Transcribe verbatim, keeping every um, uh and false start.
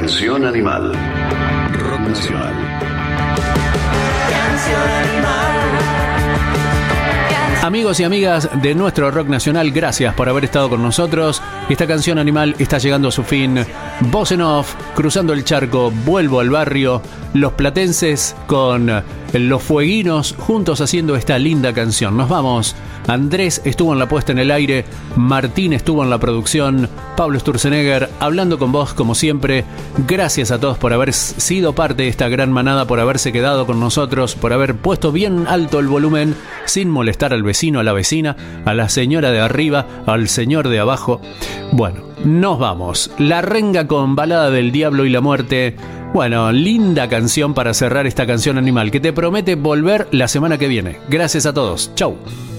Canción Animal. Rock Nacional. Canción Animal. Amigos y amigas de nuestro Rock Nacional, gracias por haber estado con nosotros. Esta Canción Animal está llegando a su fin. Voz en off, Cruzando el Charco, Vuelvo al Barrio, Los Platenses con Los Fueguinos, juntos haciendo esta linda canción. Nos vamos. Andrés estuvo en la puesta en el aire, Martín estuvo en la producción, Pablo Sturzenegger hablando con vos como siempre. Gracias a todos por haber sido parte de esta gran manada, por haberse quedado con nosotros, por haber puesto bien alto el volumen sin molestar al vecino, a la vecina, a la señora de arriba, al señor de abajo. Bueno, nos vamos. La Renga con Balada del Diablo y la Muerte. Bueno, linda canción para cerrar esta Canción Animal que te promete volver la semana que viene. Gracias a todos. Chau.